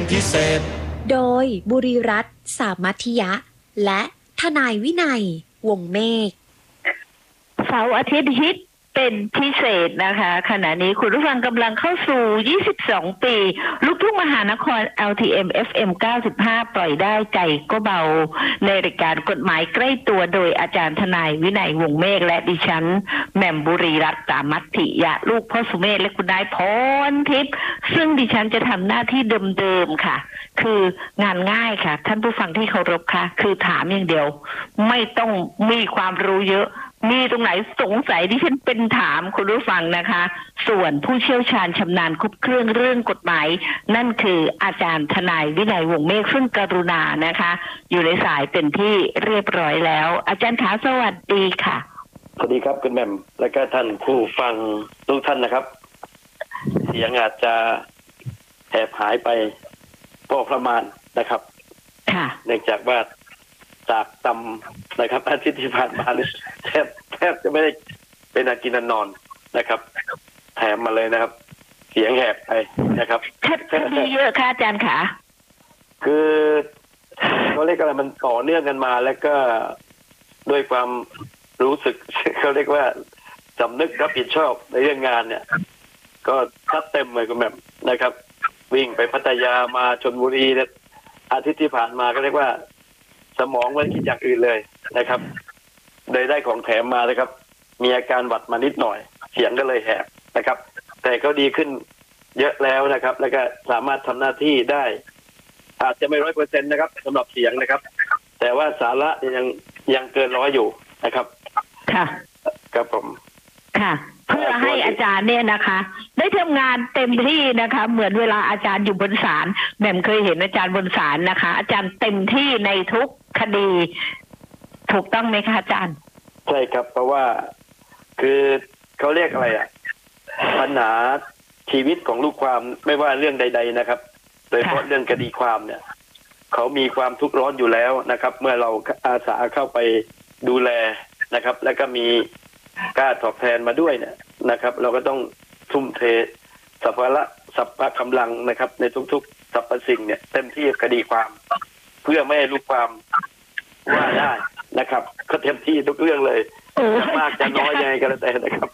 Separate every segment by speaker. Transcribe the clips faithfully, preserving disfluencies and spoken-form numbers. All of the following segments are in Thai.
Speaker 1: พิเศษ
Speaker 2: โดยบุรีรัตน์สามัธยะและทนายวินัยวงศ์เมฆ
Speaker 3: เสาร์อาทิตย์ฮิตเป็นพิเศษนะคะขณะนี้คุณผู้ฟังกำลังเข้าสู่ยี่สิบสองปีลูกทุ่งมหานคร แอล ที เอ็ม เอฟ เอ็ม เก้าสิบห้า ปล่อยได้ใจก็เบาในรายการกฎหมายใกล้ตัวโดยอาจารย์ทนายวินัยวงศ์เมฆและดิฉันแหม่มบุรีรัตน์สามัธยะลูกพ่อสุเมธและคุณนายพรทิพย์ซึ่งดิฉันจะทำหน้าที่เดิมๆค่ะคืองานง่ายค่ะท่านผู้ฟังที่เคารพค่ะคือถามอย่างเดียวไม่ต้องมีความรู้เยอะมีตรงไหนสงสัยที่ฉันเป็นถามคุณผู้ฟังนะคะส่วนผู้เชี่ยวชาญชำนาญครบเครื่องเรื่องกฎหมายนั่นคืออาจารย์ทนายวินัยวงศ์เมฆซึ่งกรุณานะคะอยู่ในสายเป็นที่เรียบร้อยแล้วอาจารย์ขาสวัสดีค่ะ
Speaker 4: สวัสดีครับคุณแหม่มและก็ท่านผู้ฟังทุกท่านนะครับเสียงอาจจะแอบหายไปพอประมาณนะครับ
Speaker 3: ค่ะ
Speaker 4: เนื่องจากว่าจากตำนะครับอาทิตย์ที่ผ่านมาเนี่ยแทบแทบจะไม่ได้เป็นอากินนอนนะครับแถมมาเลยนะครับเสียงแหบไปนะครับ
Speaker 3: คดีเยอะค่ะอาจารย์ค่ะ
Speaker 4: คือเขาเรียกอะไรมันต่อเนื่องกันมาแล้วก็ด้วยความรู้สึกเขาเรียกว่าสำนึกรับผิดชอบในเรื่องงานเนี่ยก็ชัดเต็มเลยคุณแม่นะครับวิ่งไปพัทยามาชลบุรีอาทิตย์ที่ผ่านมาก็เรียกว่าสมองไม่คิดอย่างอื่นเลยนะครับเลยได้ของแถมมานะครับมีอาการหวัดมานิดหน่อยเสียงก็เลยแหบนะครับแต่ก็ดีขึ้นเยอะแล้วนะครับแล้วก็สามารถทำหน้าที่ได้อาจจะไม่ร้อยเปอร์เซ็นต์นะครับสำหรับเสียงนะครับแต่ว่าสาระยังยังเกินร้อยอยู่นะครับ
Speaker 3: ค่ะ
Speaker 4: ครับผม
Speaker 3: ค่ะเพื่อให้อาจารย์เนี่ยนะคะได้ทำงานเต็มที่นะคะเหมือนเวลาอาจารย์อยู่บนศาลแหม่มเคยเห็นอาจารย์บนศาลนะคะอาจารย์เต็มที่ในทุกคดีถูกต้องไหมคะอาจารย์
Speaker 4: ใช่ครับเพราะว่าคือเขาเรียกอะไรอ่ะปัญหาชีวิตของลูกความไม่ว่าเรื่องใดๆนะครับโดยเฉพาะเรื่องคดีความเนี่ยเขามีความทุกข์ร้อนอยู่แล้วนะครับเมื่อเราอาสาเข้าไปดูแลนะครับแล้วก็มีกล้าตอบแทนมาด้วยเนี่ยนะครับเราก็ต้องทุ่มเทสัพพะสัพพะกำลังนะครับในทุกๆสรรพสิ่งเนี่ยเต็มที่คดีความเพื่อไม่ให้ลูกความว่าได้นะครับก็เต็มที่ทุกเรื่องเลยจะมากจะน้อยยังไงก็แล้วแต่นะครับ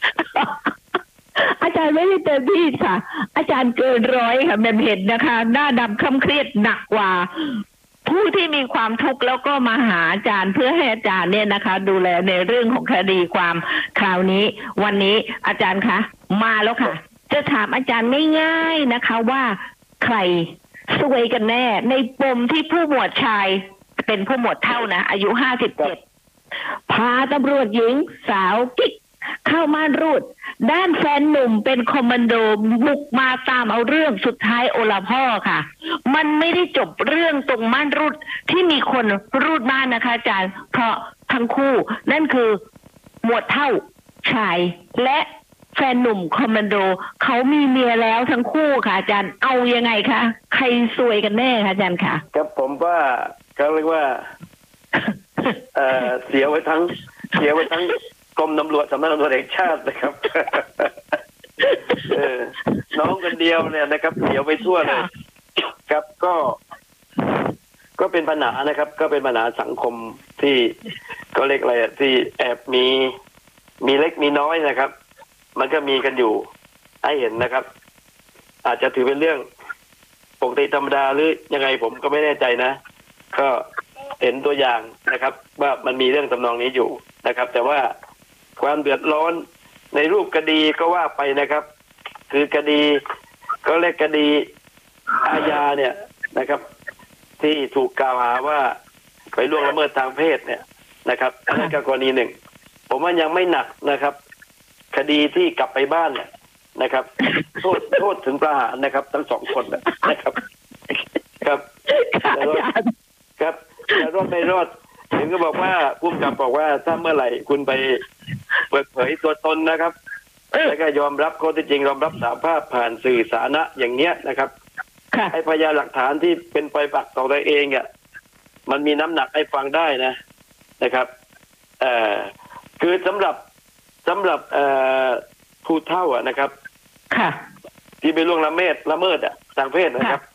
Speaker 3: อาจารย์ไม่ได้เต็มที่ค่ะอาจารย์เกินร้อยค่ะแม่เห็นนะคะหน้าดำคำเครียดหนักกว่าผู้ที่มีความทุกข์แล้วก็มาหาอาจารย์เพื่อให้อาจารย์เนี่ยนะคะดูแลในเรื่องของคดีความคราวนี้วันนี้อาจารย์คะมาแล้วค่ะจะถามอาจารย์ง่ายๆนะคะว่าใครซวยกันแน่ในปมที่ผู้หมวดชายเป็นผู้หมวดเท่านะอายุห้าสิบเจ็ดพาตำรวจหญิงสาวกิ๊กเข้าม่านรูดด้านแฟนหนุ่มเป็นคอมมานโดบุกมาตามเอาเรื่องสุดท้ายโอลาพ่อค่ะมันไม่ได้จบเรื่องตรงม่านรูดที่มีคนรูดม่านนะคะอาจารย์เพราะทั้งคู่นั่นคือหมวดเท่าชายและแฟนหนุ่มคอมมานโดเขามีเมียแล้วทั้งคู่ค่ะอาจารย์เอายังไงคะใครซวยกันแน่คะอาจารย์คะ
Speaker 4: ครับผมว่าเขาเรียกว่าเอ่อเสียไว้ทั้งเสียไว้ทั้งกรมตำรวจสำนักตำรวจแห่งชาตินะครับเออน้องคนเดียวเนี่ยนะครับเสียไปทั่วเลยครับก็ก็เป็นปัญหานะครับก็เป็นปัญหาสังคมที่ก็เรียกอะไรที่แอบมีมีเล็กมีน้อยนะครับมันก็มีกันอยู่ให้เห็นนะครับอาจจะถือเป็นเรื่องปกติธรรมดาหรือยังไงผมก็ไม่แน่ใจนะก็เห็นตัวอย่างนะครับว่ามันมีเรื่องทำนองนี้อยู่นะครับแต่ว่าความเดือดร้อนในรูปคดีก็ว่าไปนะครับคือคดีก็เรียกคดีอาญาเนี่ยนะครับที่ถูกกล่าวหาว่าไปล่วงละเมิดทางเพศเนี่ยนะครับอันนั้นก็กรณีหนึ่งผมว่ายังไม่หนักนะครับคดีที่กลับไปบ้านเนี่ยนะครับโทษโทษถึงประหารนะครับทั้งสองคนนะครับครับครับจะรอดไม่รอดถึงก็บอกว่าผู้กำกับบอกว่าถ้าเมื่อไหร่คุณไปเปิดเผยตัวตนนะครับแล้วก็ยอมรับข้อเท็จจริงยอมรับสารภาพผ่านสื่อสาธารณะอย่างเนี้ยนะครับให้พยานหลักฐานที่เป็นไปปักต่อตัวเองอ่ะมันมีน้ำหนักให้ฟังได้นะนะครับเอ่อคือสำหรับสำหรับเอ่อผู้เฒ่าอ่ะนะครับที่ไปล่วงละเมิดละเมิดอ่ะทางเพศนะครับ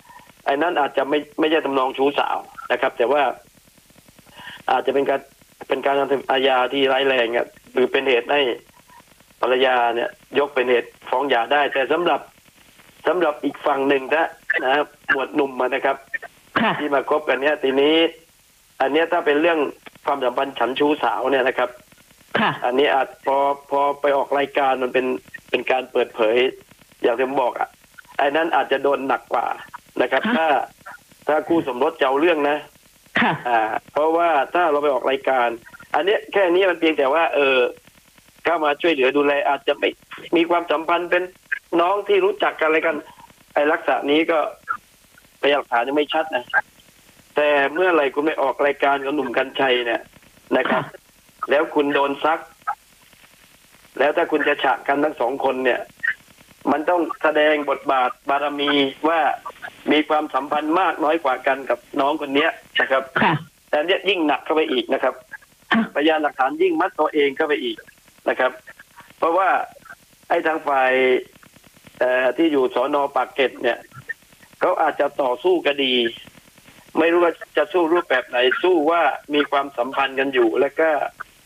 Speaker 4: ไอ้นั้นอาจจะไม่ไม่ใช่ทำนองชู้สาวนะครับแต่ว่าอาจจะเป็นการเป็นการทำอาญาที่ร้ายแรงอ่ะหรือเป็นเหตุให้ภรรยาเนี่ยยกเป็นเหตุฟ้องหย่าได้แต่สำหรับสำหรับอีกฝั่งหนึ่งนะนะครับหมวดหนุ่มมานะครับที่มาคบกันเนี้ยทีนี้อันเนี้ยถ้าเป็นเรื่องความสัมพันธ์ฉันชู้สาวเนี่ยนะครับอันนี้อาจพอพอไปออกรายการมันเป็นเป็นการเปิดเผยอย่างที่ผมบอกอ่ะไอ้นั้นอาจจะโดนหนักกว่านะครับถ้าถ้าคู่สมรสจะเอาเรื่องนะอ่าเพราะว่าถ้าเราไปออกรายการ อันนี้แค่นี้มันเพียงแต่ว่า เออเข้ามาช่วยเหลือดูแลอาจจะไม่มีความสัมพันธ์เป็นน้องที่รู้จักกันอะไรกันไอ้ลักษณะนี้ก็พยานหลักฐานยังไม่ชัดนะแต่เมื่อไหร่คุณไม่ออกรายการกับหนุ่มกรรชัยเนี่ยนะครับแล้วคุณโดนซักแล้วถ้าคุณจะฉะกันทั้งสองคนเนี่ยมันต้องแสดงบทบาทบารมีว่ามีความสัมพันธ์มากน้อยกว่ากันกับน้องคนนี้นะครับแต่เนี้ยยิ่งหนักเข้าไปอีกนะครับพยานหลักฐานยิ่งมัดตัวเองเข้าไปอีกนะครับเพราะว่าไอ้ทางฝ่ายที่อยู่สน.ปากเกร็ดเนี่ยเขาอาจจะต่อสู้คดีไม่รู้ว่าจะสู้รูปแบบไหนสู้ว่ามีความสัมพันธ์กันอยู่แล้วก็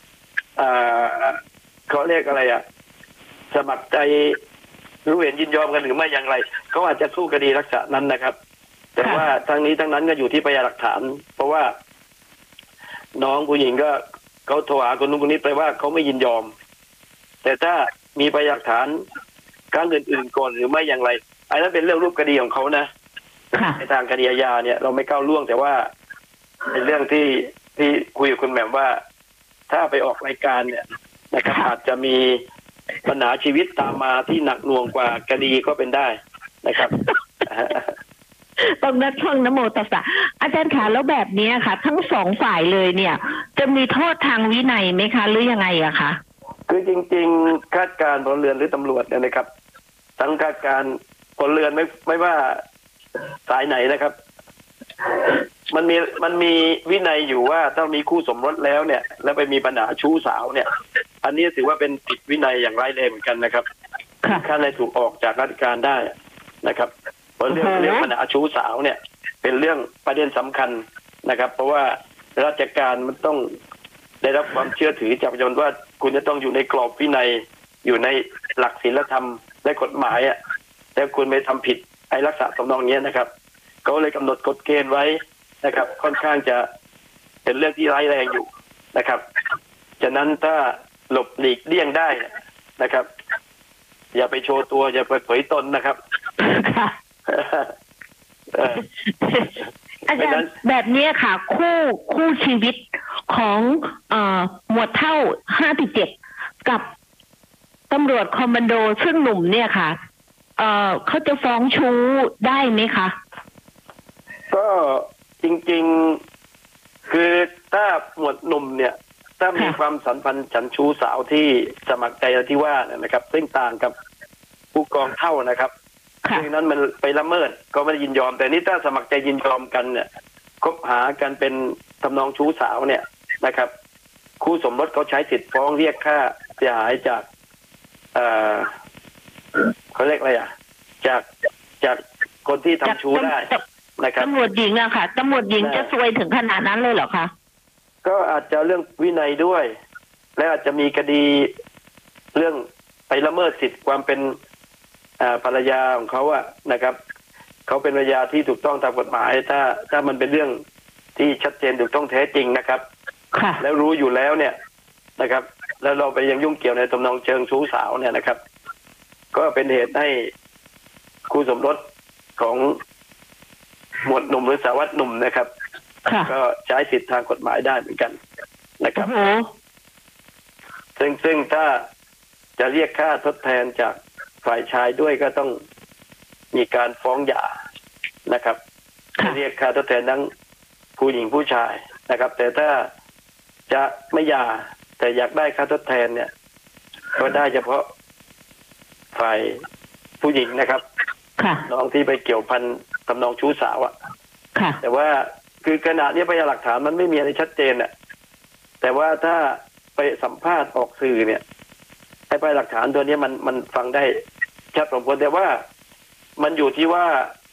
Speaker 4: เขาเรียกอะไรอ่ะสมัครใจรู้เห็นยินยอมกันหรือไม่อย่างไรเขาอาจจะสู้คดีลักษณะนั้นนะครับแต่ว่าทั้งนี้ทั้งนั้นก็อยู่ที่พยานหลักฐานเพราะว่าน้องผู้หญิงก็เขาโทรหาคนนู้นคนนี้ไปว่าเขาไม่ยินยอมแต่ถ้ามีพยานหลักฐานครั้งอื่นๆก่อนหรือไม่อย่างไรอันนั้นเป็นเรื่องรูปคดีของเขานะในทางคดีอาญาเนี่ยเราไม่ก้าวล่วงแต่ว่าเป็นเรื่องที่ที่คุยกับคุณแหม่มว่าถ้าไปออกรายการเนี่ยนะครับอาจจะมีปัญหาชีวิตตามมาที่หนักหน่วงกว่าคดีก็เป็นได้นะครับ
Speaker 3: ต้องนัดท่องนโมตัสสะอาจารย์ขาแล้วแบบนี้ค่ะทั้งสองฝ่ายเลยเนี่ยจะมีโทษทางวินัยไหมคะหรือยังไงอะคะ
Speaker 4: คือจริงๆคาดการณ์พลเรือนหรือตำรวจเนี่ยนะครับทั้งคาดการณ์พลเรือนไม่ไม่ว่าสายไหนนะครับมันมีมันมีวินัยอยู่ว่าถ้ามีคู่สมรสแล้วเนี่ยแล้วไปมีปัญหาชู้สาวเนี่ยอันนี้ถือว่าเป็นผิดวินัยอย่างร้ายแรงเหมือนกันนะครับขั้นในถูกออกจากราชการได้นะครับเพราะเรื่องเรื่องปัญหาชู้สาวเนี่ยเป็นเรื่องประเด็นสำคัญนะครับเพราะว่าราชการมันต้องได้รับความเชื่อถือจากประชาชนว่าคุณจะต้องอยู่ในกรอบวินัยอยู่ในหลักศีลธรรมและกฎหมายอ่ะแต่คุณไม่ทำผิดไอ้ลักษณะทำนองนี้นะครับเขาเลยกำหนดกฎเกณฑ์ไว้นะครับค่อนข้างจะเป็นเรื่องที่ร้ายแรงอยู่นะครับฉะนั้นถ้าหลบหลีกเลี่ยงได้นะครับอย่าไปโชว์ตัวอย่าไปเผยตนนะครับ
Speaker 3: อาจารย์แบบนี้ค่ะคู่คู่ชีวิตของเอ่อหมวดเท่าห้าสิบเจ็ดกับตำรวจคอมมานโดซึ่งหนุ่มเนี่ยค่ะเอ่อเขาจะฟ้องชู้ได้ไหมคะ
Speaker 4: ก็จริงๆคือถ้าหมวดหนุ่มเนี่ยถ้ามีความสัมพันธ์ฉันชู้สาวที่สมัครใจที่ว่านะครับซึ่งต่างกับผู้กองเท่านะครับซึ่งนั้นมันไปละเมิดก็ไม่ได้ยินยอมแต่นี่ถ้าสมัครใจยินยอมกันเนี่ยคบหากันเป็นทำนองชู้สาวเนี่ยนะครับคู่สมรสเขาใช้สิทธิ์ฟ้องเรียกค่าเสียหายจากเอ่อเขาเรียกอะไรอ่ะจากจากคนที่ทำชู้ได้นะครับ
Speaker 3: ตำรวจหญิงอะค่ะตำรวจหญิงจะซวยถึงขนาดนั้นเลยเหรอคะ
Speaker 4: ก็อาจจะเรื่องวินัยด้วยและอาจจะมีคดีเรื่องไปละเมิดสิทธิ์ความเป็นภรรยาของเขาอะนะครับเขาเป็นภรรยาที่ถูกต้องตามกฎหมายถ้าถ้ามันเป็นเรื่องที่ชัดเจนถูกต้องแท้จริงนะครับแล้วรู้อยู่แล้วเนี่ยนะครับแล้วเราไปยังยุ่งเกี่ยวในทำนองเชิงชู้สาวเนี่ยนะครับก็เป็นเหตุให้คู่สมรสของหมวดหนุ่มหรือสารวัตรหนุ่มนะครับก็ใช้สิทธิทางกฎหมายได้เหมือนกันนะครับซึ่งซึ่งถ้าจะเรียกค่าทดแทนจากฝ่ายชายด้วยก็ต้องมีการฟ้องหย่านะครับจะเรียกค่าทดแทนทั้งผู้หญิงผู้ชายนะครับแต่ถ้าจะไม่หย่าแต่อยากได้ค่าทดแทนเนี่ยก็ได้เฉพาะฝ่ายผู้หญิงนะครับน้องที่ไปเกี่ยวพันทำนองชู้สาวอ่ะแต่ว่าคือขณะนี้พยานหลักฐานมันไม่มีอะไรชัดเจนอ่ะแต่ว่าถ้าไปสัมภาษณ์ออกสื่อเนี่ยไอ้พยานหลักฐานตัวนี้มันมันฟังได้ชัดสมควรแต่ว่ามันอยู่ที่ว่าถ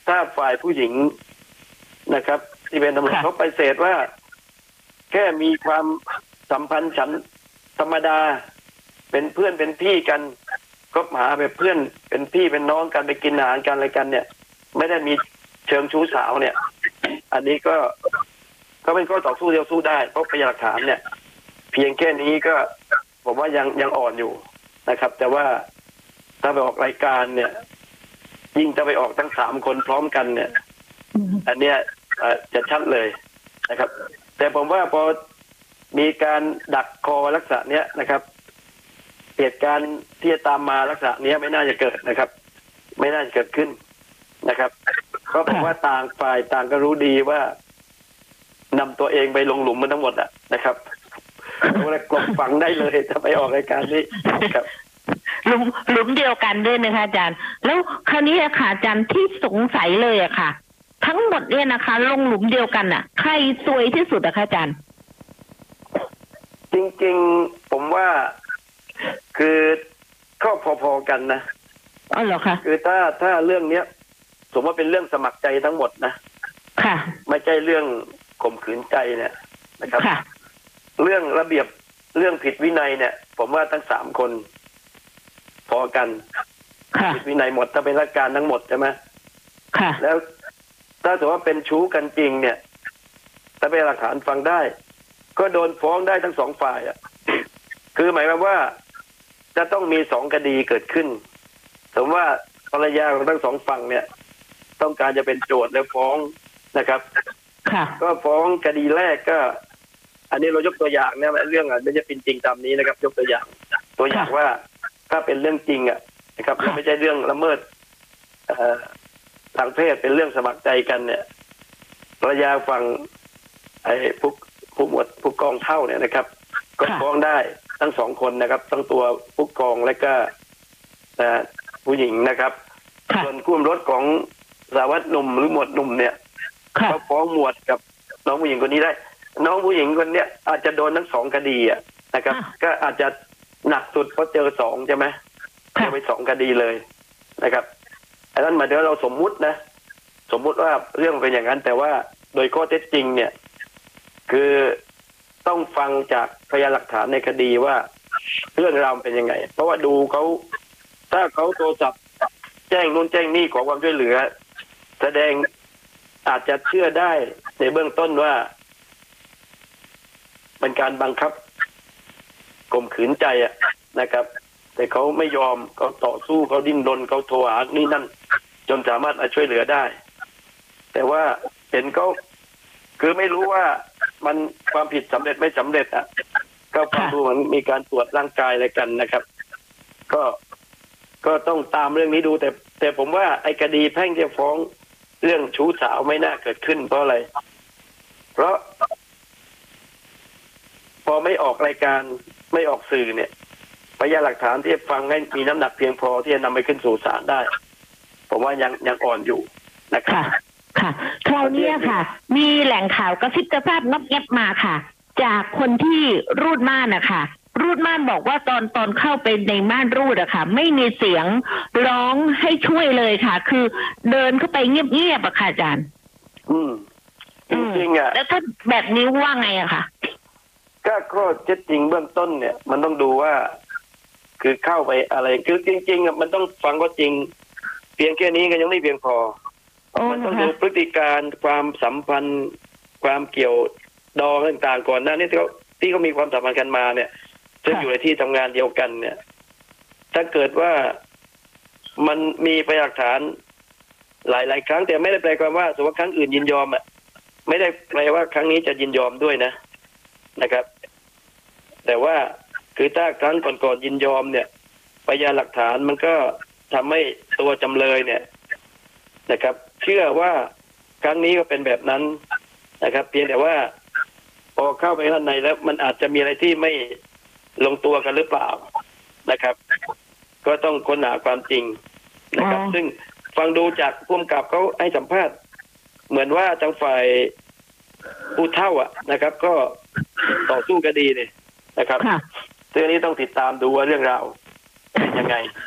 Speaker 4: ถ้าฝ่ายผู้หญิงนะครับ ที่เป็นตำรวจเขาไปเสดว่าแค่มีความสัมพันธ์ฉันธรรมดาเป็นเพื่อนเป็นพี่กันก็หาแบบเพื่อนเป็นพี่เป็นน้องกันไปกินอาหารกันอะไรกันเนี่ยไม่ได้มีเชิงชู้สาวเนี่ยอันนี้ก็ก็เป็นข้อต่อสู้เดียวสู้ได้เพราะพยานหลักฐานเนี่ยเพียงแค่นี้ก็ผมว่ายังยังอ่อนอยู่นะครับ แต่ว่าถ้าไปออกรายการเนี่ยยิ่งจะไปออกทั้งสามคนพร้อมกันเนี่ยอันเนี้ยจะชัดเลยนะครับ แต่ผมว่าพอมีการดักคอลักษณะเนี้ยนะครับเหตุการณ์ที่จะตามมาลักษณะนี้ไม่น่าจะเกิดนะครับไม่น่าจะเกิดขึ้นนะครับเพราะผมว่าต่างฝ่ายต่างก็รู้ดีว่านำตัวเองไปลงหลุมมันทั้งหมดอ่ะนะครับเอาละกลบฝังได้เลยถ้าไปออกรายการนี้ครับ
Speaker 3: หลุมหลุมเดียวกันด้วยนะคะอาจารย์แล้วคราวนี้อะค่ะอาจารย์ที่สงสัยเลยอะค่ะทั้งหมดเนี่ยนะคะลงหลุมเดียวกันอะใครซวยที่สุดอะคะอาจารย์
Speaker 4: จริงๆผมว่าคือก็พอๆกันนะ
Speaker 3: อ๋อเหรอคะ
Speaker 4: คือถ้าถ้าเรื่องเนี้ยสมมติว่าเป็นเรื่องสมัครใจทั้งหมดนะ
Speaker 3: ค่ะ
Speaker 4: ไม่ใช่เรื่องข่มขืนใจเนี่ยนะครับ
Speaker 3: ค่ะ
Speaker 4: เรื่องระเบียบเรื่องผิดวินัยเนี่ยผมว่าทั้งสามคนพอกันผิดวินัยหมดถ้าเป็นราชการทั้งหมดใช่ไหม
Speaker 3: ค่ะ
Speaker 4: แล้วถ้าถือว่าเป็นชู้กันจริงเนี่ยถ้าเป็นหลักฐานฟังได้ก็โดนฟ้องได้ทั้งสองฝ่ายอ่ะคือหมายความว่าจะต้องมีสองคดีเกิดขึ้นสมมติว่าภรรยาของทั้งสองฝั่งเนี่ยต้องการจะเป็นโจทย์แล้วฟ้องนะครับก็ฟ้องคดีแรกก็อันนี้เรายกตัวอย่างเนี่ยเรื่องอ่ะไม่ใช่เป็นจริงตามนี้นะครับยกตัวอย่างตัวอย่างว่าถ้าเป็นเรื่องจริงอ่ะนะครับไม่ใช่เรื่องละเมิดทางเพศเป็นเรื่องสมัครใจกันเนี่ยภรรยาฝั่งไอ้ผู้ผู้หมวดผู้กองเท่าเนี่ยนะครับก็ฟ้องได้ทั้งสองคนนะครับทั้งตัวผู้กองและก็ผู้หญิงนะครับส่วนคู่รถของสารวัตรหนุ่มหรือหมวดหนุ่มเนี่ยก็ฟ้องหมวดกับน้องผู้หญิงคนนี้ได้น้องผู้หญิงคนเนี้ยอาจจะโดนทั้งสองคดีอ่ะนะครับก็อาจจะหนักสุดเพราะเจอสองใช่ไหมเจอไปสองคดีเลยนะครับอันนั้นหมายถึงเราสมมุตินะสมมุติว่าเรื่องเป็นอย่างนั้นแต่ว่าโดยข้อเท็จจริงเนี่ยคือต้องฟังจากพยานหลักฐานในคดีว่าเรื่องราวเป็นยังไงเพราะว่าดูเขาถ้าเขาโทรศัพท์แจ้งนู่นแจ้งนี่ขอความช่วยเหลือแสดงอาจจะเชื่อได้ในเบื้องต้นว่าเป็นการบังคับข่มขืนใจอะนะครับแต่เขาไม่ยอมเขาต่อสู้เขาดิ้นรนเขาโทรหานี่นั่นจนสามารถมาช่วยเหลือได้แต่ว่าเห็นเขาคือไม่รู้ว่ามันความผิดสำเร็จไม่สำเร็จอ่ะก็ฟังดูเหมือนมีการตรวจร่างกายอะไรกันนะครับก็ก็ต้องตามเรื่องนี้ดูแต่แต่ผมว่าไอ้คดีแพ่งที่ฟ้องเรื่องชู้สาวไม่น่าเกิดขึ้นเพราะอะไรเพราะพอไม่ออกรายการไม่ออกสื่อเนี่ยพยานหลักฐานที่ฟังให้มีน้ำหนักเพียงพอที่จะนำไปขึ้นสู่ศาลได้ผมว่ายังยังอ่อนอยู่นะครับ
Speaker 3: ค่ะคราวนี้ค่ะมีแหล่งข่าวกระซิบกระซาบงับแงบมาค่ะจากคนที่รูดม่านนะคะรูดม่านบอกว่าตอนตอนเข้าไปในม่านรูดอะค่ะไม่มีเสียงร้องให้ช่วยเลยค่ะคือเดินเข้าไปเงียบๆอะค่ะอาจารย์
Speaker 4: อืมจริงๆอะ
Speaker 3: แล้วถ้าแบบนี้ว่าไงอะค่ะ
Speaker 4: ก็ข้อเท็จจริงเบื้องต้นเนี่ยมันต้องดูว่าคือเข้าไปอะไรคือจริงๆอะมันต้องฟังก็จริงเพียงแค่นี้ก็ยังไม่เพียงพอมันต้องดูพฤติการความสัมพันธ์ความเกี่ยวดองต่างๆก่อนหน้านี้ที่เขาที่เขามีความสัมพันธ์กันมาเนี่ยซึ่งอยู่ในที่ทำงานเดียวกันเนี่ยถ้าเกิดว่ามันมีพยานหลักฐานหลายๆครั้งแต่ไม่ได้แปลความว่าสมมติครั้งอื่นยินยอมอ่ะไม่ได้แปลว่าครั้งนี้จะยินยอมด้วยนะนะครับแต่ว่าคือถ้าครั้งก่อนๆยินยอมเนี่ยพยานหลักฐานมันก็ทำให้ตัวจำเลยเนี่ยนะครับเชื่อว่าครั้งนี้ก็เป็นแบบนั้นนะครับเพียงแต่ว่าพอเข้าไปข้างในแล้วมันอาจจะมีอะไรที่ไม่ลงตัวกันหรือเปล่านะครับก็ต้องค้นหาความจริงนะครับซึ่งฟังดูจากผู้กำกับเขาให้สัมภาษณ์เหมือนว่าทางฝ่ายผู้เฒ่าอ่ะนะครับก็ต่อสู้คดีเลยนะครับซึ่งอันนี้ต้องติดตามดูว่าเรื่องราวเป็นยังไง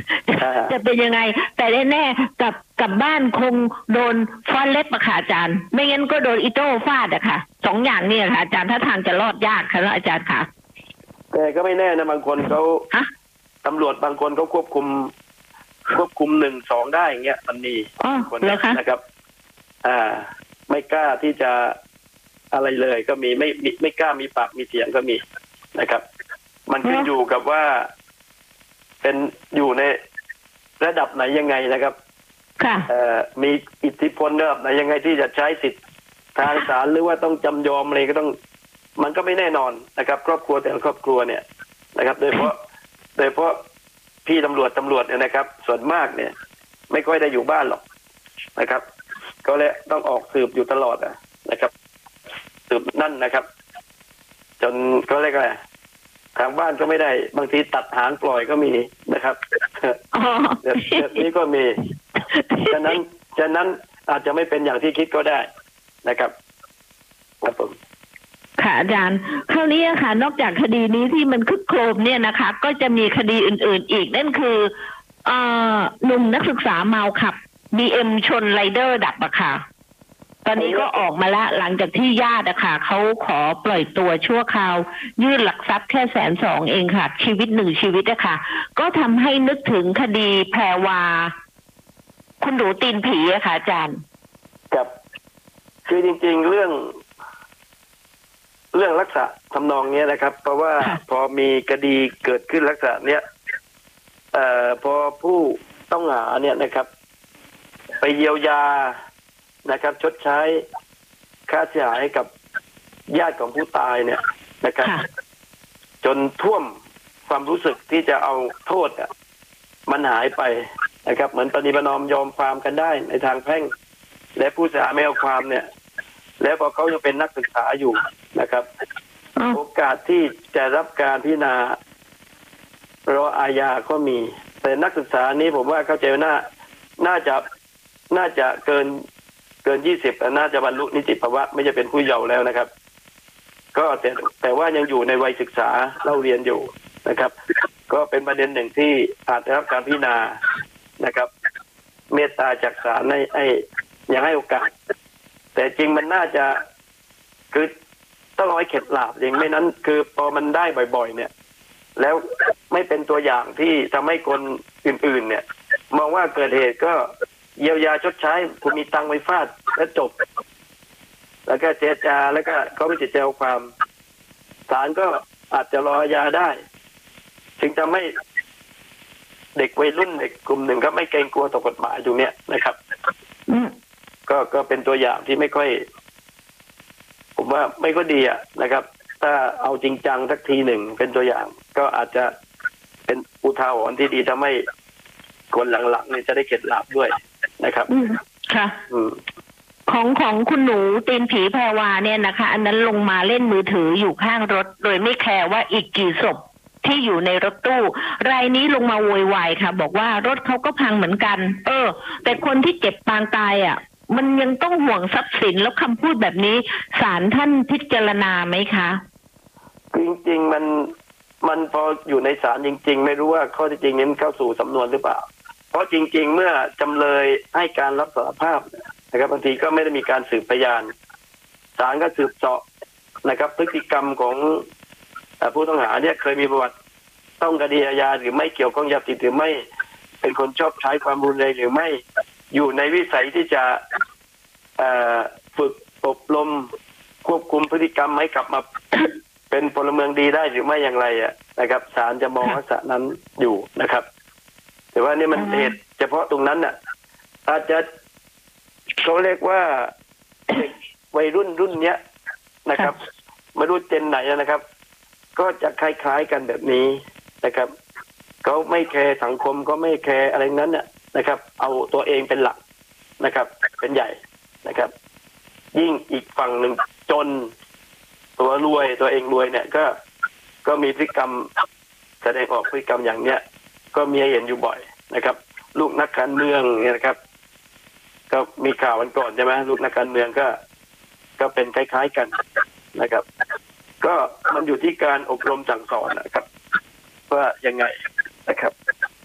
Speaker 3: จะเป็นยังไง แต่แน่ๆกับกับบ้านคงโดนฟ้อนเล็บอะค่ะอาจารย์ไม่งั้นก็โดนอิโต้ฟาดอะค่ะสองอย่างนี่ค่ะอาจารย์ถ้าทางจะรอดยากค่ะอาจารย์ค่ะ
Speaker 4: แต่ก็ไม่แน่นะบางคนเขาตำรวจบางคนเขาควบคุมควบคุมหนึ่งสองได้อย่างเงี้ยมันมีคนนะครับอ่าไม่กล้าที่จะอะไรเลยก็มีไม่ไม่กล้ามีปากมีเสียงก็มีนะครับมันขึ้นอยู่กับว่าเป็นอยู่ในระดับไหนยังไงนะครับ
Speaker 3: ค่ะ
Speaker 4: เอ่อมีอิทธิพลระดับไหนยังไงที่จะใช้สิทธิ์ทางศาลหรือว่าต้องจำยอมอะไรก็ต้องมันก็ไม่แน่นอนนะครับครอบครัวแต่ละครอบครัวเนี่ยนะครับโดยเฉพาะโดยเฉพาะพี่ตำรวจตำรวจเนี่ยนะครับส่วนมากเนี่ยไม่ค่อยได้อยู่บ้านหรอกนะครับก็เลยต้องออกสืบอยู่ตลอดนะครับสืบนั่นนะครับจนก็เรียกอะไรทางบ้านก็ไม่ได้บางทีตัดหางปล่อยก็มีนะครับแบบนี้ก็มีฉะนั้นฉะนั้นอาจจะไม่เป็นอย่างที่คิดก็ได้นะครับครับผม
Speaker 3: ค่ะอาจารย์คราวนี้ค่ะนอกจากคดีนี้ที่มันคึกโครมเนี่ยนะคะก็จะมีคดีอื่นๆอีกนั่นคือหนุ่มนักศึกษาเมาขับ บี เอ็ม ชนไรเดอร์ดับอะค่ะตอนนี้ก็ออกมาแล้วหลังจากที่ญาติอะค่ะเขาขอปล่อยตัวชั่วคราวยื่นหลักทรัพย์แค่แสนสองเองค่ะชีวิตหนึ่งชีวิตอะค่ะก็ทำให้นึกถึงคดีแพรวาคุณหนูตีนผีอะค่ะอาจารย์
Speaker 4: ครับคือจริงๆเรื่องเรื่องลักษณะทำนองนี้นะครับเพราะว่าพอมีคดีเกิดขึ้นลักษณะเนี้ยเอ่อพอผู้ต้องหาเนี่ยนะครับไปเยียวยานะครับชดใช้ค่าเสียหายกับญาติของผู้ตายเนี่ยนะครับจนท่วมความรู้สึกที่จะเอาโทษอ่ะมันหายไปนะครับเหมือนปณิประนอมยอมความกันได้ในทางแพ่งและผู้เสียหายไม่เอาความเนี่ยแล้วพอเขายังเป็นนักศึกษาอยู่นะครับโอกาสที่จะรับการพิจารณารออาญาก็มีแต่นักศึกษานี้ผมว่าเข้าใจว่าน่าน่าจะน่าจะเกินเกินยี่สิบแต่น่าจะบรรลุนิติภาวะไม่จะเป็นผู้เยาว์แล้วนะครับก็แต่แต่ว่ายังอยู่ในวัยศึกษาเล่าเรียนอยู่นะครับก็เป็นประเด็นหนึ่งที่อาจจะรับการพิจารณานะครับเมตตาจากศาลให้ให้ยังให้โอกาสแต่จริงมันน่าจะคือต้องเอาให้เข็ดหลาบอย่างไม่นั้นคือพอมันได้บ่อยๆเนี่ยแล้วไม่เป็นตัวอย่างที่ทำให้คนอื่นๆเนี่ยมองว่าเกิดเหตุก็เยียวยาชดใช้คุณมีตังค์ไปฟาดแล้วจบแล้วก็เจรจาแล้วก็เขาไม่ติดใจเอาความศาลก็อาจจะรออาญาได้ถึงจะไม่เด็กวัยรุ่นเด็กกลุ่มหนึ่งก็ไม่เกรงกลัวต่อกฎหมายอยู่เนี่ยนะครับก็ก็เป็นตัวอย่างที่ไม่ค่อยผมว่าไม่ก็ดีอ่ะนะครับถ้าเอาจริงจังสักทีหนึ่งเป็นตัวอย่างก็อาจจะเป็นอุทาหรณ์ที่ดีทำให้คนหลังๆนี่จะได้เข็ดหลาบด้วยนะครับ
Speaker 3: ค่ะของของคุณหนูตีนผีแพรวาเนี่ยนะคะอันนั้นลงมาเล่นมือถืออยู่ข้างรถโดยไม่แคร์ว่าอีกกี่ศพที่อยู่ในรถตู้รายนี้ลงมาโวยวายค่ะบอกว่ารถเขาก็พังเหมือนกันเออแต่คนที่เจ็บปางตายอ่ะมันยังต้องห่วงทรัพย์สินแล้วคำพูดแบบนี้ศาลท่านพิจารณาไหมคะ
Speaker 4: จริงๆมันมันพออยู่ในศาลจริงๆไม่รู้ว่าข้อที่จริงนี้เข้าสู่สำนวนหรือเปล่าเพราะจริงๆเมื่อจำเลยให้การรับสารภาพนะครับบางทีก็ไม่ได้มีการสืบพยานศาลก็สืบเสาะนะครับพฤติกรรมของผู้ต้องหาเนี่ยเคยมีประวัติต้องคดีอาญาหรือไม่เกี่ยวข้องยาเสพติดหรือไม่เป็นคนชอบใช้ความรุนแรงหรือไม่อยู่ในวิสัยที่จะฝึกอบรมควบคุมพฤติกรรมให้กลับมาเป็นพลเมืองดีได้หรือไม่อย่างไรอ่ะนะครับศาลจะมองลักษณะนั้นอยู่นะครับแต่ว่านี่มันเหตุเฉพาะตรงนั้นน่ะอาจจะเขาเรียกว่าวัยรุ่นรุ่นเนี้ยนะครับไม่รู้เจนไหนนะครับก็จะคล้ายๆกันแบบนี้นะครับเขาไม่แคร์สังคมก็ไม่แคร์อะไรนั้นน่ะนะครับเอาตัวเองเป็นหลักนะครับเป็นใหญ่นะครับยิ่งอีกฝั่งหนึ่งจนตัวรวยตัวเองรวยเนี่ยก็ก็มีพฤติกรรมแสดงออกพฤติกรรมอย่างเนี้ยก็มีให้เห็นอยู่บ่อยนะครับลูกนักการเมืองเนี่ยนะครับก็มีข่าววันก่อนใช่ไหมลูกนักการเมืองก็ก็เป็นคล้ายๆกันนะครับก็มันอยู่ที่การอบรมสั่งสอนนะครับว่ายังไงนะครับ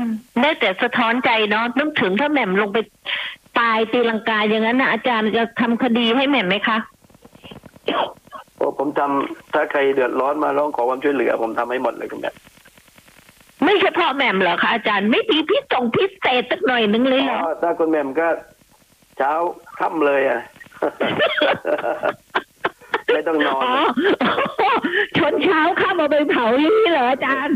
Speaker 3: ได้แต่สะท้อนใจเนาะนึกถึงถ้าแหม่มลงไปตายตีลังกาอย่างนั้นนะอาจารย์จะทำคดีให้แหม่มไหมคะ
Speaker 4: โอ้ผมทำถ้าใครเดือดร้อนมาร้องขอความช่วยเหลือผมทำให้หมดเลยคุณแม่
Speaker 3: ไม่เฉพาะแหม่มเหรอคะอาจารย์ไม่มีพิจงพิเศษสักหน่อยนึงเลยเหรอ
Speaker 4: ถ้าคุณแหม่มก็เช้าค่ำเลยอ่ะ ไม่ต้องนอน
Speaker 3: ชนเช้าข้ามมาไปเผาอย่างนี้เหรออาจารย์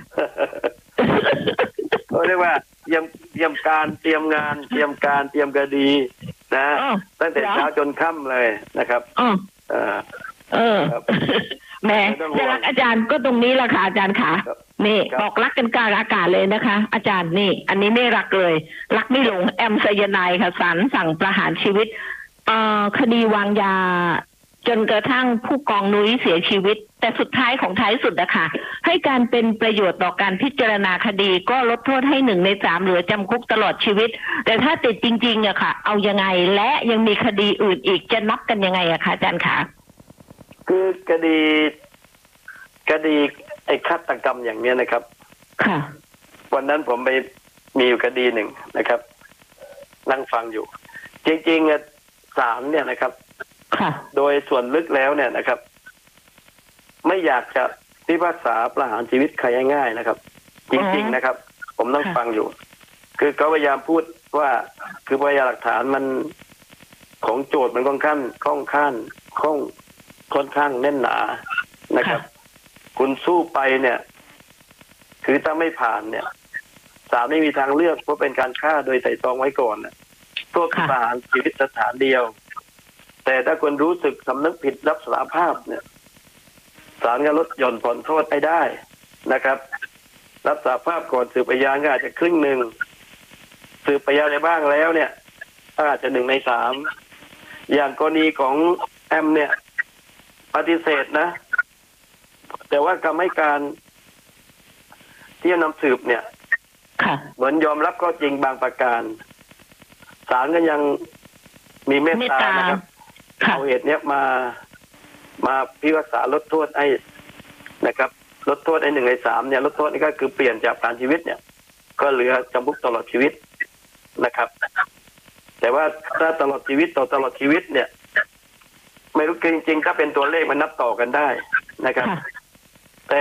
Speaker 4: ก็เรียกว่าเตรียมเตรียมการเตรียมงานเตรียมการเตรียมคดีนะตั้งแต่เช้าจนค่ำเลยนะครับ
Speaker 3: เออเออแม่จะรักอาจารย์ก็ตรงนี้แหละค่ะอาจารย์ค่ะนี่บอกรักกันกลางอากาศเลยนะคะอาจารย์นี่อันนี้ไม่รักเลยรักไม่หลงแอมไซยาไนด์ค่ะศาลสั่งประหารชีวิตเอ่อคดีวางยาจนกระทั่งผู้กองนุ้ยเสียชีวิตแต่สุดท้ายของท้ายสุดนะคะให้การเป็นประโยชน์ต่อการพิจารณาคดีก็ลดโทษให้หนึ่งในสามเหลือจำคุกตลอดชีวิตแต่ถ้าติดจริงๆอะค่ะเอายังไงและยังมีคดีอื่นอีกจะนับกันยังไงอะคะอาจารย์คะ
Speaker 4: คือคดีคดีไอ้ฆาตกรรมอย่างเนี้ยนะครับ
Speaker 3: ค่ะ
Speaker 4: วันนั้นผมไปมีอยู่คดีหนึ่งนะครับนั่งฟังอยู่จริงๆศาลเนี่ยนะครับโดยส่วนลึกแล้วเนี่ยนะครับไม่อยากจะพิพากษาประหารชีวิตใครง่ายๆนะครับจริงๆนะครับผมนั่งฟังอยู่คือเขาพยายามพูดว่าคือพยานหลักฐานมันของโจทย์มันค่อนข้างค่อนข้างค่อนค่อนข้างแน่นหนานะครับคุณสู้ไปเนี่ยคือถ้าไม่ผ่านเนี่ยศาลไม่มีทางเลือกเพราะเป็นการฆ่าโดยไตร่ตรองไว้ก่อนนะโทษประหารชีวิตสถานเดียวแต่ถ้าคนรู้สึกสำนึกผิดรับสารภาพเนี่ยศาลก็ลดหย่อนผ่อนโทษไปได้นะครับรับสารภาพก่อนสืบพยานก็อาจจะครึ่งหนึ่งสืบพยานในบ้างแล้วเนี่ยอาจจะหนึ่งในสามอย่างกรณีของแอมเนี่ยปฏิเสธนะแต่ว่ากรรมให้การที่นำสืบเนี่ยเหมือนยอมรับก็จริงบางประการศาลก็ยังมีเมตตานะครับเอาเหตุเนี้ยมามาพิพากษาลดโทษให้นะครับลดโทษให้หนึ่งในสามเนี่ยลดโทษนี่ก็คือเปลี่ยนจากประหารชีวิตเนี่ยก็เหลือจำคุกตลอดชีวิตนะครับแต่ว่าถ้าตลอดชีวิตต่อตลอดชีวิตเนี่ยไม่รู้จริงๆถ้าเป็นตัวเลขมันนับต่อกันได้นะครับแต่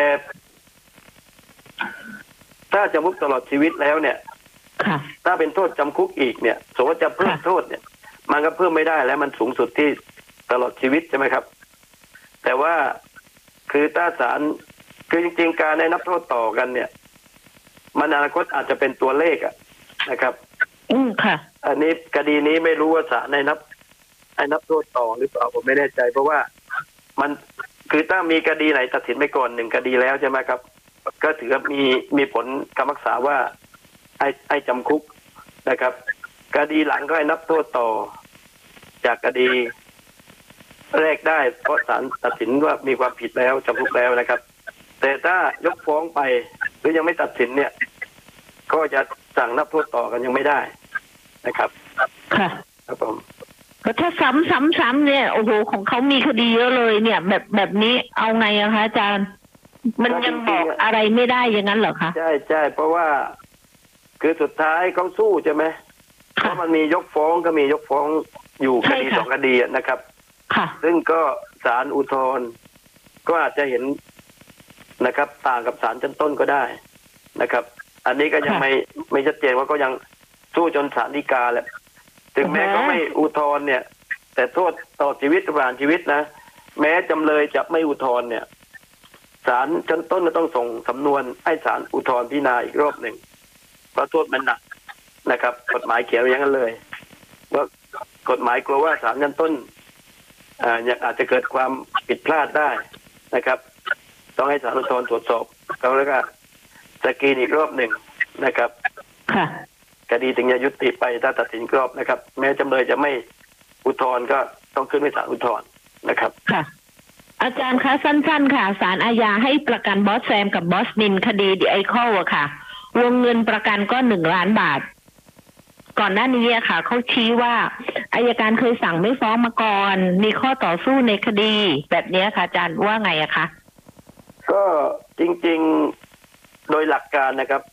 Speaker 4: ถ้าจำคุกตลอดชีวิตแล้วเนี่ยถ้าเป็นโทษจำคุกอีกเนี่ยสมมติจะเพิ่มโทษเนี่ยมันก็เพิ่มไม่ได้แล้วมันสูงสุดที่ตลอดชีวิตใช่ไหมครับแต่ว่าคือถ้าศาลคือจริงๆการได้นับโทษต่อกันเนี่ยมันอนาคตอาจจะเป็นตัวเลขอะนะครับ
Speaker 3: อืมค่ะ
Speaker 4: อันนี้คดีนี้ไม่รู้ว่าศาลได้นับได้นับโทษต่อหรือเปล่าผมไม่แน่ใจเพราะว่ามันคือถ้ามีคดีไหนตัดสินไปก่อนหนึ่งคดีแล้วใช่ไหมครับก็ถือว่ามีมีผลคำพิพากษาว่าให้ให้จำคุกนะครับคดีหลังก็ให้นับโทษต่อจากคดีแรกได้เพราะศาลตัดสินว่ามีความผิดแล้วจำคุกแล้วนะครับแต่ถ้ายกฟ้องไปหรือยังไม่ตัดสินเนี่ยก็จะสั่งนับโทษต่อกันยังไม่ได้นะครับ
Speaker 3: ค่ะ
Speaker 4: ครับผม
Speaker 3: ก็ถ้าซ้ำซ้ำซ้ำเนี่ยโอ้โหของเขามีคดีเยอะเลยเนี่ยแบบแบบนี้เอาไงอะคะอาจารย์มันยังบอกอะไรไม่ได้อย่างนั้นเหรอคะ
Speaker 4: ใช่ใช่เพราะว่าคือสุดท้ายเขาสู้ใช่ไหมเพราะมันมียกฟ้องก็มียกฟ้องอยู่คดีสองคดีนะครับซึ่งก็ศาลอุทธรณ์ก็อาจจะเห็นนะครับต่างกับศาลชั้นต้นก็ได้นะครับอันนี้ก็ยังไม่ไม่ชัดเจนว่าก็ยังสู้จนศาลฎีกาแหละถึงแม้ก็ไม่อุทธรณ์เนี่ยแต่โทษต่อชีวิตประหารชีวิตนะแม้จำเลยจะไม่อุทธรณ์เนี่ยศาลชั้นต้นก็ต้องส่งสำนวนให้ศาลอุทธรณ์พิจารณาอีกรอบหนึ่งเพราะโทษมันหนักนะครับกฎหมายเขียนอย่างนั้นเลยว่ากฎหมายกลัวว่าศาลชั้นต้นอ่ายังอาจจะเกิดความผิดพลาดได้นะครับต้องให้ศาลอุทธรณ์ตรวจสอบแล้วก็สกรีนอีกรอบหนึ่งนะครับ
Speaker 3: ค่ะ
Speaker 4: คดีถึงจะยุติไปถ้าตัดสินกรอบนะครับแม้จำเลยจะไม่อุทธรณ์ก็ต้องขึ้นไปศาลอุทธรณ์นะครับ
Speaker 3: ค่ะอาจารย์คะสั้นๆค่ะศาลอาญาให้ประกันบอสแซมกับบอสนินคดีดิไอคอลอะค่ะวงเงินประกันก็หนึ่งล้านบาทก่อนหน้านี้อะค่ะเขาชี้ว่าอัยการเคยสั่งไม่ฟ้องมาก่อนมีข้อต่อสู้ในคดีแบบนี้ค่ะอาจารย์ว่าไงอะคะ
Speaker 4: ก็จริงๆโดยหลักการนะครับ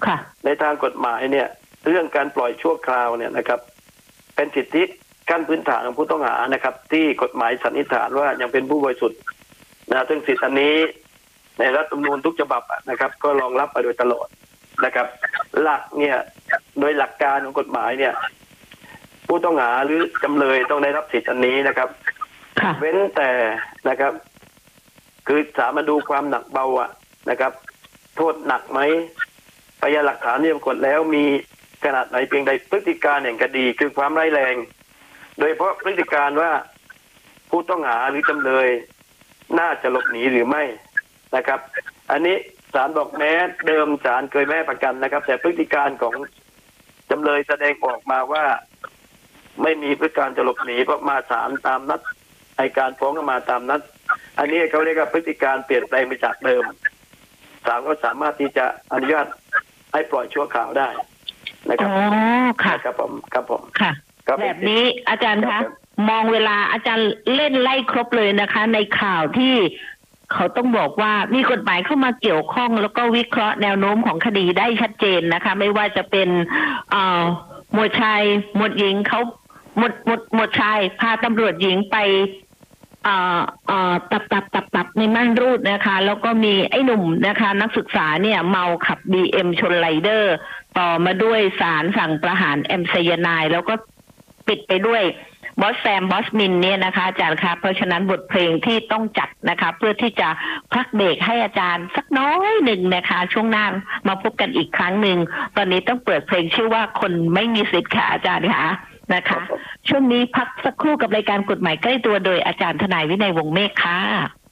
Speaker 3: ค่ะ
Speaker 4: ในทางกฎหมายเนี่ยเรื่องการปล่อยชั่วคราวเนี่ยนะครับเป็นสิทธิขั้นพื้นฐานของผู้ต้องหานะครับที่กฎหมายสันนิษฐานว่ายังเป็นผู้บริสุทธิ์นะซึ่งสิทธิอันนี้ในรัฐธรรมนูญทุกฉบับนะครับก็รองรับมาโดยตลอดนะครับหลักเนี่ยโดยหลักการของกฎหมายเนี่ยผู้ต้องหาหรือจำเลยต้องได้รับสิทธิอันนี้นะครับเว้นแต่นะครับคือสามารถดูความหนักเบาอะนะครับโทษหนักไหมพยานหลักฐานที่ปรากฏแล้วมีขนาดไหนเพียงใดพฤติการแห่งคดีคือความร้ายแรงโดยเฉพาะพฤติการว่าผู้ต้องหาหรือจำเลยน่าจะหลบหนีหรือไม่นะครับอันนี้ศาลบอกแม้เดิมศาลเคยไม่ให้ประกันนะครับแต่พฤติการของจำเลยแสดงออกมาว่าไม่มีพฤติการจะหลบหนีเพราะมาศาลตามนัดอัยการฟ้องก็มาตามนัดอันนี้เขาเรียกว่าพฤติการเปลี่ยนแปลงไปจากเดิมศาลก็สามารถที่จะอนุญาตให้ปล่อยชั่วคราวได้นะครับ
Speaker 3: อ๋อค่ะ
Speaker 4: ครับผมครับผม
Speaker 3: ค่ะแบบนี้อาจารย์คะมองเวลาอาจารย์เล่นไล่ครบเลยนะคะในข่าวที่เขาต้องบอกว่ามีกฎหมายเข้ามาเกี่ยวข้องแล้วก็วิเคราะห์แนวโน้มของคดีได้ชัดเจนนะคะไม่ว่าจะเป็นเอ่อหมวดชายหมวดหญิงเขาหมวดหมวดหมวดชายพาตำรวจหญิงไปเอ่อเอ่อตับตับตับตับในม่านรูดนะคะแล้วก็มีไอ้หนุ่มนะคะนักศึกษาเนี่ยเมาขับ บี เอ็ม ชนไรเดอร์ต่อมาด้วยศาลสั่งประหารแอมไซยาไนด์แล้วก็ปิดไปด้วยบอสแซมบอสมินเนี่ยนะคะอาจารย์คะเพราะฉะนั้นบทเพลงที่ต้องจัดนะคะเพื่อที่จะพักเบรกให้อาจารย์สักน้อยหนึ่งนะคะช่วงหน้ามาพบกันอีกครั้งหนึ่งตอนนี้ต้องเปิดเพลงชื่อว่าคนไม่มีสิทธิ์ค่ะอาจารย์คะนะคะช่วงนี้พักสักครู่กับรายการกฎหมายใกล้ตัวโดยอาจารย์ทนายวินัยวงศ์เมฆค่ะ